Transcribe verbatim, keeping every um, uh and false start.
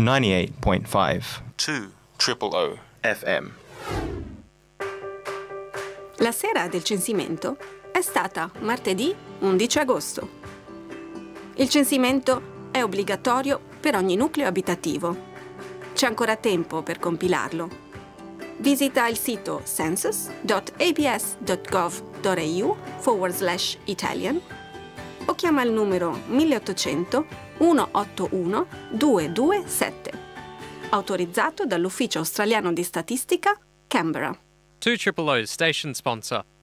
ninety-eight point five. two triple O F M. La sera del censimento è stata martedì undici agosto. Il censimento è obbligatorio per ogni nucleo abitativo. C'è ancora tempo per compilarlo. Visita il sito census.abs.gov.au forward slash Italian o chiama il numero milleottocento centottantuno duecentoventisette, autorizzato dall'Ufficio Australiano di Statistica, Canberra. two Triple O's station sponsor.